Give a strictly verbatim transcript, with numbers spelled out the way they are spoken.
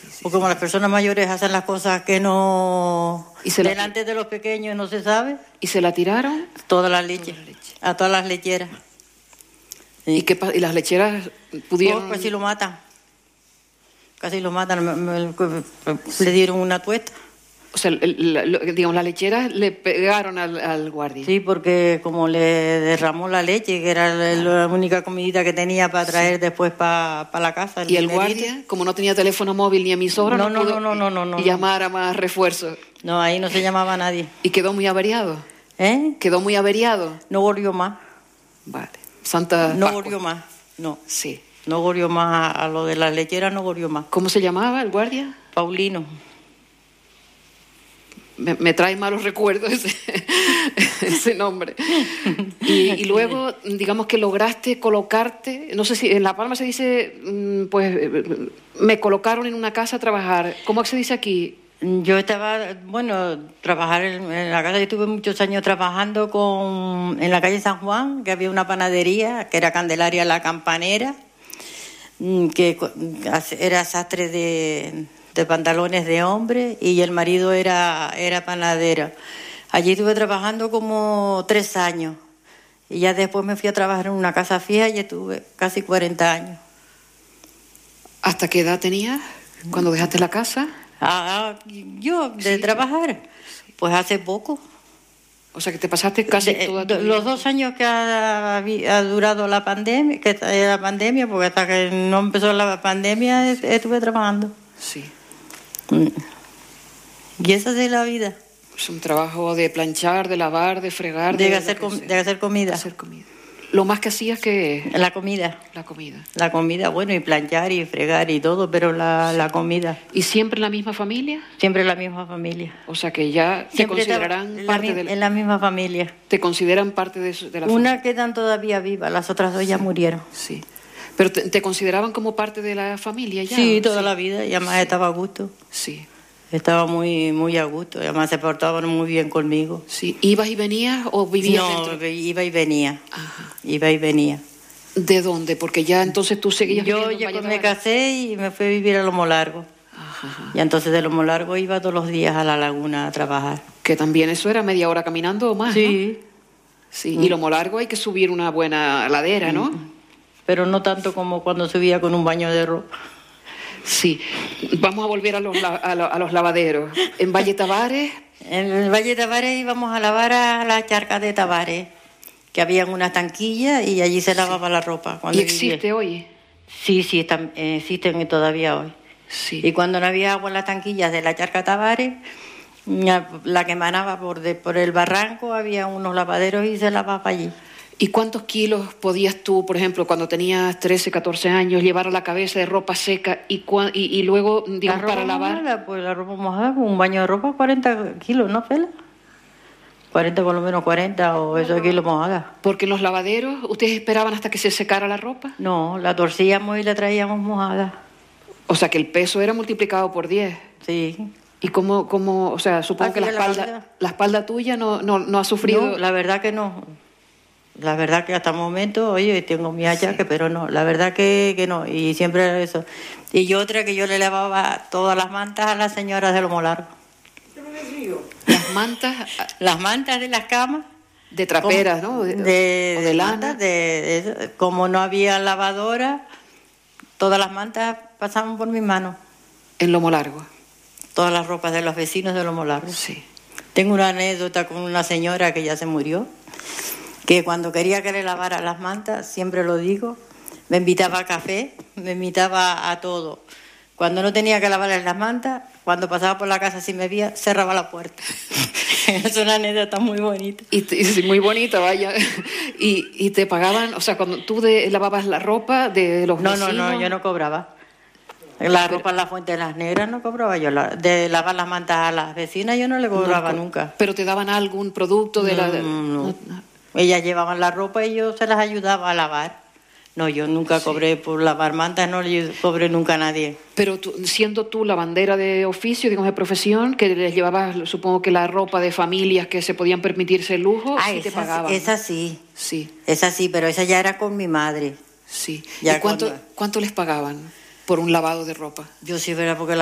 Sí, sí, porque como sí. las personas mayores hacen las cosas que no... ¿Y se la- delante de los pequeños no se sabe, ¿Y se la tiraron? toda la leche, Toda la leche. a todas las lecheras. Sí. ¿Y, qué, pa- y las lecheras pudieron...? Oh, casi lo matan. Casi lo matan. Me- me- me- le dieron una tuesta. O sea, el- la- lo- digamos, las lecheras le pegaron al, al guardia. Sí, porque como le derramó la leche, que era la, la única comidita que tenía para traer después para la casa. Y el dinerito. guardia, como no tenía teléfono móvil ni emisora, No, no, no, pudo no, no, no, no, no. llamar a más refuerzos. No, ahí no se llamaba a nadie. Y quedó muy averiado. ¿Eh? Quedó muy averiado. No volvió más. Vale. Santa No Pascua. volvió más. No. Sí. No volvió más a, a lo de las lecheras, no volvió más. ¿Cómo se llamaba el guardia? Paulino. Me, me trae malos recuerdos ese, ese nombre. Y, y luego, digamos que lograste colocarte, no sé si en La Palma se dice, mm, pues eh, me colocaron en una casa a trabajar. ¿Cómo se dice aquí? Yo estaba, bueno, trabajar en, en la casa. Yo estuve muchos años trabajando con, en la calle San Juan, que había una panadería, que era Candelaria La Campanera, mm, que co- era sastre de, de pantalones de hombre y el marido era, era panadero. Allí estuve trabajando como tres años y ya después me fui a trabajar en una casa fija y estuve casi cuarenta años. ¿Hasta qué edad tenías cuando dejaste la casa? Ah, yo, de Sí. trabajar, pues hace poco. O sea, que te pasaste casi De- toda tu de- vida. los dos años que ha, habi- ha durado la pandemia, que está- la pandemia, porque hasta que no empezó la pandemia est- estuve trabajando. Sí. Mm. Y esa es la vida, Es un trabajo de planchar, de lavar, de fregar, de lo hacer, que com- sea. de hacer comida. Hacer comida. Lo más que hacías que La comida, la comida. la comida, bueno, y planchar y fregar y todo, pero la, la comida, ¿Y siempre en la misma familia? siempre la misma familia. O sea, que ya te Siempre estaba considerarán en la, parte mi- de la, en la misma familia. te consideran parte de, su- de la familia. Una quedan todavía vivas, las otras dos ya murieron. Sí. Pero te, te consideraban como parte de la familia ya. Sí, toda la vida, y además estaba a gusto. Sí. Estaba muy muy a gusto, y además se portaban muy bien conmigo. Sí. ¿Ibas y venías o vivías No, dentro? iba y venía, Ajá. iba y venía. ¿De dónde? Porque ya entonces tú seguías Yo viviendo en ya Valle me Tavares. casé y me fui a vivir a Lomo Largo. Ajá, ajá. Y entonces de Lomo Largo iba todos los días a la laguna a trabajar. Que también eso era media hora caminando o más, ¿no? Sí, Sí. Y Lomo Largo hay que subir una buena ladera, ¿no? pero no tanto como cuando subía con un baño de ropa. Sí. Vamos a volver a los, la- a lo- a los lavaderos. En Valle Tavares, En el Valle de Tavares íbamos a lavar a la charca de Tavares, que habían una tanquilla y allí se lavaba la ropa. Cuando y existe vivía. hoy. Sí, sí, están- eh, existen todavía hoy. Sí. Y cuando no había agua en las tanquillas de la charca Tavares, la la que emanaba por, de- por el barranco, había unos lavaderos y se lavaba allí. ¿Y cuántos kilos podías tú, por ejemplo, cuando tenías trece, catorce años, llevar a la cabeza de ropa seca y, cua- y, y luego, digamos, la para ropa lavar? mojada, pues la ropa mojada, un baño de ropa, cuarenta kilos, ¿no, Fela? cuarenta, por lo menos cuarenta o esos kilos mojada. Porque en los lavaderos, ¿ustedes esperaban hasta que se secara la ropa? No, la torcíamos y la traíamos mojada. O sea, que el peso era multiplicado por diez. Sí. ¿Y cómo, cómo o sea, supongo Así que la es la espalda, vida. la espalda tuya no, no, no ha sufrido? No, la verdad que no. La verdad que hasta el momento, oye, tengo mi achaque, pero no, la verdad que, que no. Y siempre era eso. Y otra que yo le lavaba todas las mantas a las señoras de Lomo Largo. Las mantas Las mantas de las camas. de traperas, como- ¿no? De, o de, de lana. mantas, de- de eso. Como no había lavadora, todas las mantas pasaban por mis manos. En Lomo Largo. Todas las ropas de los vecinos de Lomo Largo. Sí. Tengo una anécdota con una señora que ya se murió, que cuando quería que le lavara las mantas, siempre lo digo, me invitaba a café, me invitaba a todo. Cuando no tenía que lavarle las mantas, cuando pasaba por la casa si me veía, cerraba la puerta. Es una anécdota muy bonita. Y, te- y sí, muy bonita, vaya. Y, y te pagaban, o sea, cuando tú de- lavabas la ropa de los No, no, vecinos. no, yo no cobraba. La ropa en la Fuente de las Negras no cobraba yo. La- de lavar las mantas a las vecinas yo no le cobraba No, nunca. Pero te daban algún producto de la. No, no, no. Ellas llevaban la ropa y yo se las ayudaba a lavar. No, yo nunca cobré por lavar mantas, no le cobré nunca a nadie. Pero tú, siendo tú la bandera de oficio, digamos, de profesión, que les llevabas, supongo que la ropa de familias que se podían permitirse el lujo, Ah, sí te esa, pagaban. esa sí, Sí, esa sí, pero esa ya era con mi madre. sí. Ya ¿Y cuánto, cuando- cuánto les pagaban por un lavado de ropa? Yo sí, ¿verdad? Porque